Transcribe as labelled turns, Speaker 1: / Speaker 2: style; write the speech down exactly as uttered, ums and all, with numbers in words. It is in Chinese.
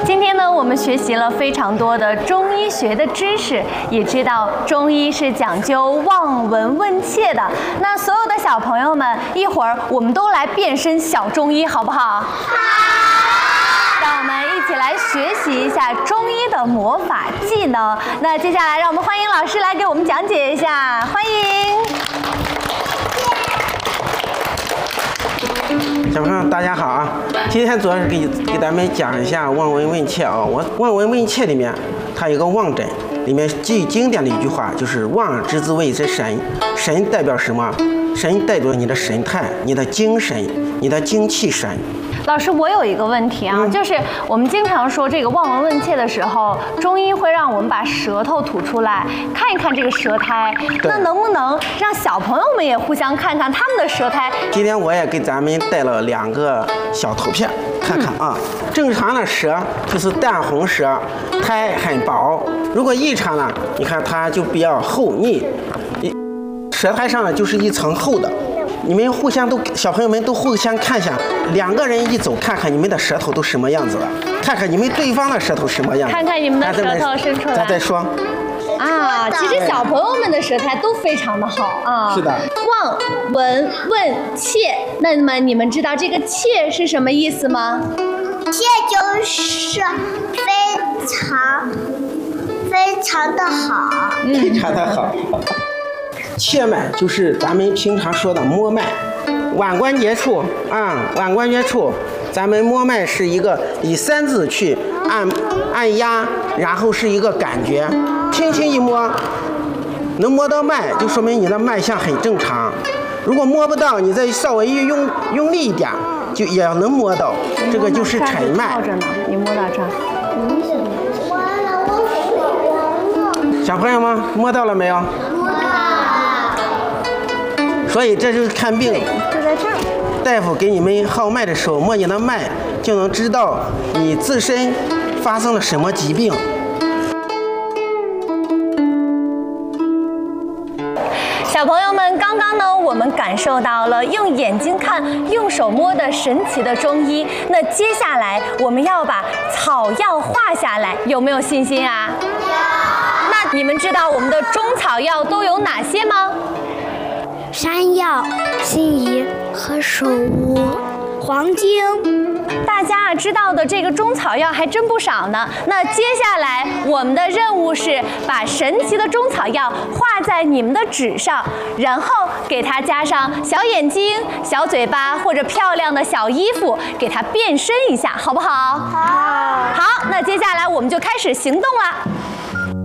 Speaker 1: 今天呢，我们学习了非常多的中医学的知识，也知道中医是讲究望闻问切的。那所有的小朋友们，一会儿我们都来变身小中医，好不好？好。让我们一起来学习一下中医的魔法技能。那接下来，让我们欢迎老师来给我们讲解一下，欢迎。
Speaker 2: 小朋友大家好啊！今天主要是给给咱们讲一下望闻问切啊。我望闻问切里面，它有个望诊，里面最经典的一句话就是“望之之谓之神”。神代表什么？神代表你的神态、你的精神、你的精气神。
Speaker 1: 老师，我有一个问题啊，嗯、就是我们经常说这个望闻问切的时候，中医会让我们把舌头吐出来，看一看这个舌苔。那能不能让小朋友们也互相看看他们的舌苔？
Speaker 2: 今天我也给咱们带了两个小图片，看看啊。嗯、正常的舌就是淡红舌，苔很薄；如果异常呢，你看它就比较厚腻，舌苔上呢就是一层厚的。 你们互相都，小朋友们都互相看一下，两个人一走，看看你们的舌头都什么样子了，看看你们对方的舌头什么样子，
Speaker 1: 看看你们的舌头伸出来，
Speaker 2: 咱再说。
Speaker 1: 啊，其实小朋友们的舌苔都非常的好啊。
Speaker 2: 是的。
Speaker 1: 望闻问切，那么你们知道这个切是什么意思吗？
Speaker 3: 切就是非常非常的好，
Speaker 2: 非常的好。 切脉就是咱们平常说的摸脉，腕关节处啊，腕关节处，咱们摸脉是一个以三字去按按压，然后是一个感觉，轻轻一摸，能摸到脉，就说明你的脉象很正常。如果摸不到，你再稍微用用力一点，就也要能摸到，这个就是沉脉。
Speaker 1: 你摸到这儿，
Speaker 2: 小朋友们摸到了没有？ 所以这就是看病，
Speaker 1: 就在这儿。
Speaker 2: 大夫给你们号脉的时候，摸你的脉，就能知道你自身发生了什么疾病。
Speaker 1: 小朋友们，刚刚呢，我们感受到了用眼睛看、用手摸的神奇的中医。那接下来我们要把草药画下来，有没有信心啊？有。那你们知道我们的中草药都有哪些吗？
Speaker 3: 山药、辛夷和首乌、黄精，
Speaker 1: 大家知道的这个中草药还真不少呢。那接下来我们的任务是把神奇的中草药画在你们的纸上，然后给它加上小眼睛、小嘴巴或者漂亮的小衣服，给它变身一下，好不好？好。好，那接下来我们就开始行动了。